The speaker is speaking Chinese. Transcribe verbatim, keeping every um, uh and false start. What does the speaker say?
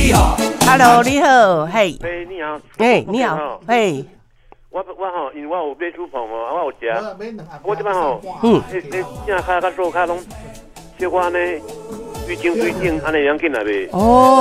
你好 ，Hello， 你好，嘿， 哎，你好， 哎，你好，嘿， 我我吼，因为我有买猪棚哦，我有食，我这边摆吼， 嗯， 诶诶，正骹甲左骹拢小可呢，水晶水晶，安尼样紧来袂？ 哦。